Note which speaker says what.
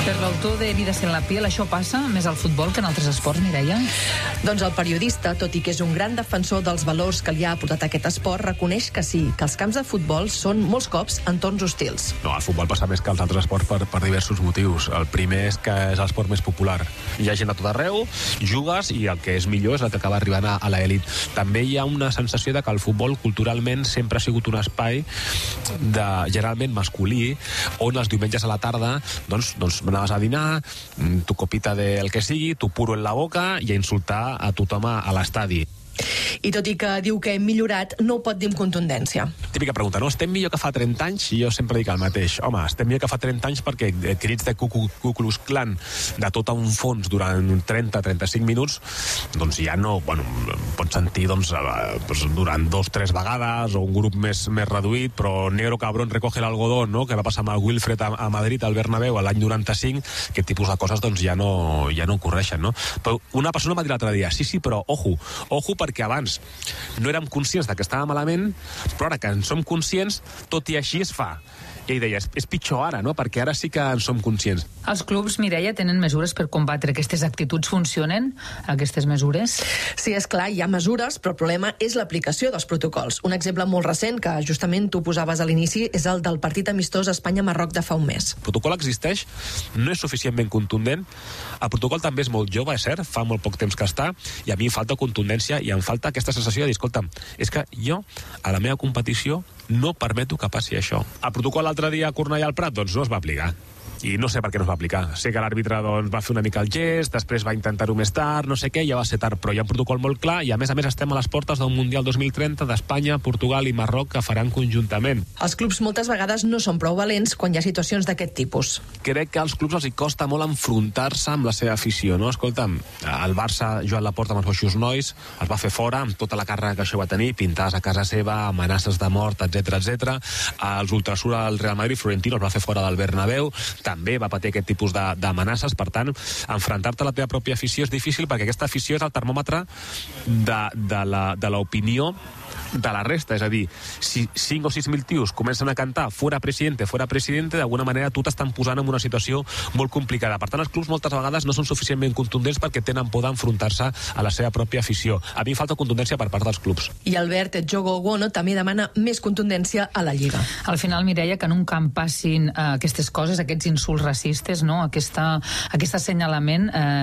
Speaker 1: Per l'autor de Vides en la piel, això passa més al futbol que en altres esports, Mireia?
Speaker 2: Doncs el periodista, tot i que és un gran defensor dels valors que li ha aportat aquest esport, reconeix que sí, que els camps de futbol són molts cops entorns hostils.
Speaker 3: No, el futbol passa més que els altres esports per diversos motius. El primer és que és l'esport més popular. Hi ha gent a tot arreu, jugues i el que és millor és el que acaba arribant a l'elit. També hi ha una sensació de que el futbol culturalment sempre ha sigut un espai generalment masculí, on els diumenges a la tarda doncs anaves a dinar, tu copita del que sigui, tu puro en la boca i a insultar a tothom a l'estadi.
Speaker 2: I tot i que diu que hem millorat, no ho pot dir amb contundència.
Speaker 3: Típica pregunta, no? Estem millor que fa 30 anys? I jo sempre dic el mateix. Home, estem millor que fa 30 anys perquè crits de Ku Klux Klan de tot a un fons durant 30-35 minuts, doncs ja no, bueno, pots sentir doncs, durant 2-3 vegades o un grup més reduït, però negro cabrón recoge l'algodón, no? Que va passar amb el Wilfred a Madrid, al Bernabéu, l'any 95, aquest tipus de coses doncs ja no ocorreixen, no? Però una persona m'ha dit l'altre dia, sí, però ojo perquè abans no érem conscients de que estava malament, però ara que en som conscients, tot i així es fa. I ell deia, és pitjor ara, no? Perquè ara sí que en som conscients.
Speaker 1: Els clubs, Mireia, tenen mesures per combatre aquestes actituds? Funcionen, aquestes mesures?
Speaker 2: Sí, és clar, hi ha mesures, però el problema és l'aplicació dels protocols. Un exemple molt recent, que justament tu posaves a l'inici, és el del partit amistós Espanya-Marroc de fa un mes.
Speaker 3: El protocol existeix, no és suficientment contundent. El protocol també és molt jove, és cert, fa molt poc temps que està, i a mi em falta contundència i em falta aquesta sensació de dir, escolta'm, és que jo, a la meva competició, no permeto que passi això. El protocol l'altre dia a Cornellà al Prat, doncs no es va aplicar. I no sé per què no es va aplicar. Sé que l'àrbitre doncs, va fer una mica el gest, després va intentar-ho més tard, no sé què, ja va ser tard, però hi ha un protocol molt clar i a més estem a les portes d'un Mundial 2030 d'Espanya, Portugal i Marroc que faran conjuntament.
Speaker 2: Els clubs moltes vegades no són prou valents quan hi ha situacions d'aquest tipus.
Speaker 3: Crec que als clubs els hi costa molt enfrontar-se amb la seva afició, no? Escolta'm, el Barça, Joan Laporta amb els Boixos Nois, els va fer fora amb tota la càrrega que això va tenir, pintades a casa seva, amenaces de mort, etc. Els ultrasura al Real Madrid, Florentino els va fer fora del Bernabéu, també va patir aquest tipus d'amenaces. Per tant, enfrontar-te a la teva pròpia afició és difícil perquè aquesta afició és el termòmetre de l'opinió de la resta, és a dir, si 5 o 6.000 tios comencen a cantar fuera presidente, d'alguna manera tu t'estan posant en una situació molt complicada. Per tant, els clubs moltes vegades no són suficientment contundents perquè tenen por d'enfrontar-se a la seva pròpia afició. A mi falta contundència per part dels clubs.
Speaker 2: I Albert Jogo Ogono també demana més contundència a la Lliga.
Speaker 1: Al final, Mireia, que en un camp passin aquestes coses, aquests insults racistes, no? Aquest assenyalament